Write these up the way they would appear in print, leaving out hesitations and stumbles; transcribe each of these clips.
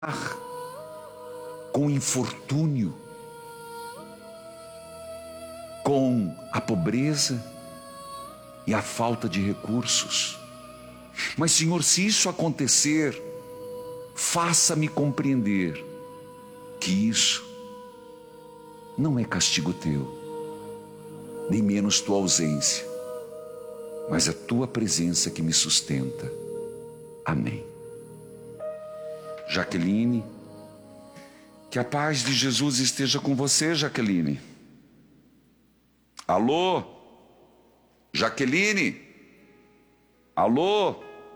com o infortúnio, com a pobreza e a falta de recursos. Mas, Senhor, se isso acontecer, faça-me compreender que isso não é castigo teu, nem menos tua ausência, mas a tua presença que me sustenta. Amém. Jaqueline, que a paz de Jesus esteja com você, Jaqueline. Alô? Jaqueline? Alô?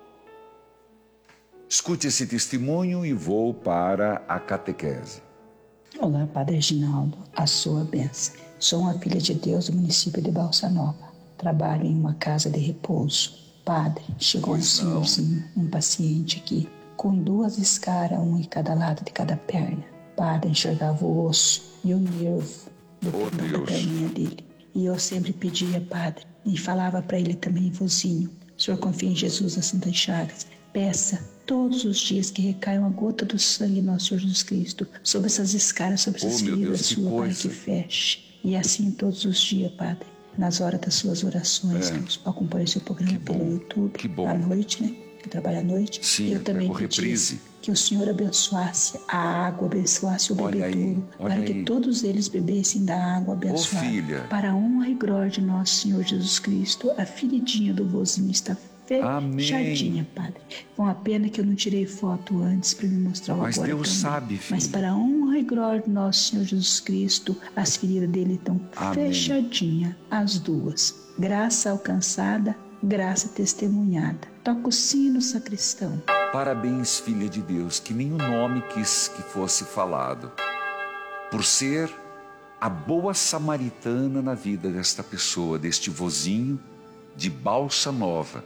Escute esse testemunho e vou para a catequese. Olá, Padre Reginaldo, a sua bênção. Sou uma filha de Deus do município de Balsa Nova. Trabalho em uma casa de repouso. Padre, chegou um senhorzinho, um paciente aqui, com 2 escaras, um em cada lado de cada perna. Padre, enxergava o osso e o nervo do da perninha dele. E eu sempre pedia, Padre, e falava para ele também, vozinho, o senhor confia em Jesus nas Santas Chagas. Peça todos os dias que recaia uma gota do sangue de nosso Senhor Jesus Cristo sobre essas escaras, sobre essas feridas suas, Pai, que feche. E assim todos os dias, Padre, nas horas das suas orações, acompanhe o seu programa pelo YouTube, à noite, né? Que trabalha à noite. Sim, eu também pedi que o Senhor abençoasse a água, abençoasse o bebedouro, para que todos eles bebessem da água abençoada. Para a honra e glória de nosso Senhor Jesus Cristo, a feridinha do vozinho está fechadinha, Padre. Foi uma pena que eu não tirei foto antes para me mostrar o agora. Mas Deus sabe, filho. Mas para a honra e glória de nosso Senhor Jesus Cristo, as feridas dele estão fechadinhas, as duas. Graça alcançada, graça testemunhada. Toca o sino, sacristão. Parabéns, filha de Deus, que nem o nome quis que fosse falado, por ser a boa samaritana na vida desta pessoa, deste vozinho de Balsa Nova.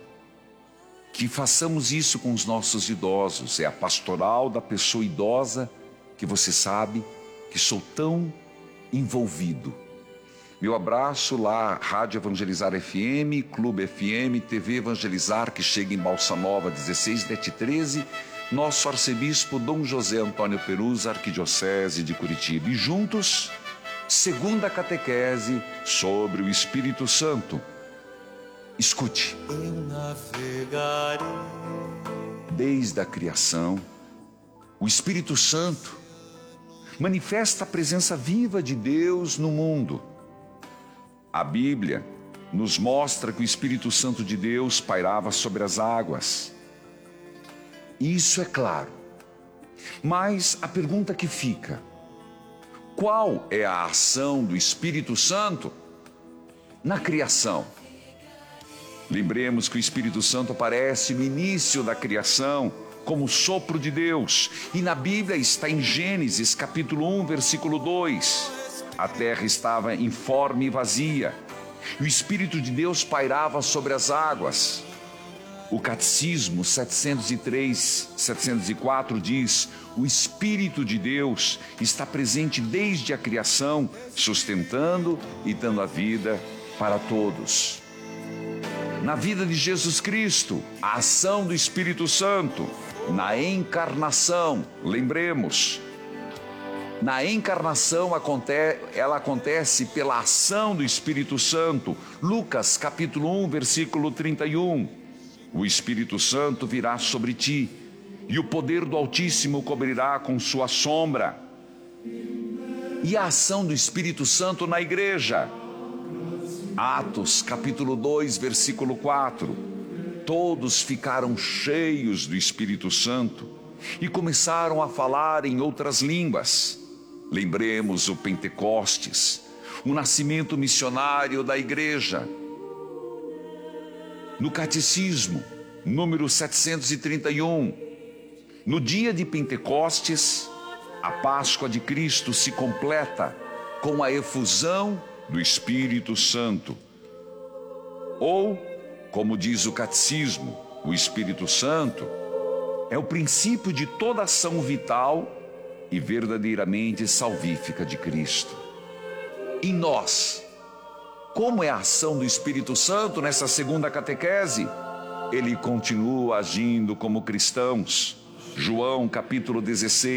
Que façamos isso com os nossos idosos. É a pastoral da pessoa idosa que você sabe que sou tão envolvido. Meu abraço lá, Rádio Evangelizar FM, Clube FM, TV Evangelizar, que chega em Balsa Nova, 16/13, nosso arcebispo Dom José Antônio Perusa, Arquidiocese de Curitiba. E juntos, segunda catequese sobre o Espírito Santo. Escute. Eu navegarei. Desde a criação, o Espírito Santo manifesta a presença viva de Deus no mundo. A Bíblia nos mostra que o Espírito Santo de Deus pairava sobre as águas. Isso é claro. Mas a pergunta que fica: qual é a ação do Espírito Santo na criação? Lembremos que o Espírito Santo aparece no início da criação como sopro de Deus. E na Bíblia está em Gênesis capítulo 1, versículo 2. A terra estava informe e vazia, e o Espírito de Deus pairava sobre as águas. O Catecismo 703, 704 diz: o Espírito de Deus está presente desde a criação, sustentando e dando a vida para todos. Na vida de Jesus Cristo, a ação do Espírito Santo. Na encarnação, lembremos, na encarnação ela acontece pela ação do Espírito Santo. Lucas capítulo 1, versículo 31. O Espírito Santo virá sobre ti, e o poder do Altíssimo cobrirá com sua sombra. E a ação do Espírito Santo na igreja. Atos capítulo 2, versículo 4. Todos ficaram cheios do Espírito Santo e começaram a falar em outras línguas. Lembremos o Pentecostes, o nascimento missionário da igreja. No Catecismo, número 731, no dia de Pentecostes, a Páscoa de Cristo se completa com a efusão do Espírito Santo. Ou, como diz o Catecismo, o Espírito Santo é o princípio de toda ação vital e verdadeiramente salvífica de Cristo. Em nós, como é a ação do Espírito Santo nessa segunda catequese? Ele continua agindo como cristãos. João capítulo 16.